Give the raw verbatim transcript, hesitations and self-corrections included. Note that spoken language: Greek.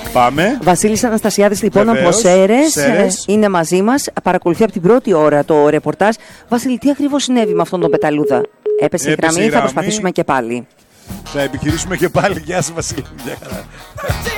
Πάμε. Βασίλης Αναστασιάδης λοιπόν Βεβαίως. από Σέρες Σέρες. είναι μαζί μας. Παρακολουθεί από την πρώτη ώρα το ρεπορτάζ. Βασίλη, τι ακριβώς συνέβη με αυτόν τον πεταλούδα? Έπεσε η Έπεσε γραμμή, η θα γραμμή. προσπαθήσουμε και πάλι. Θα επιχειρήσουμε και πάλι. Γεια σου, Βασίλη. Γεια χαρά.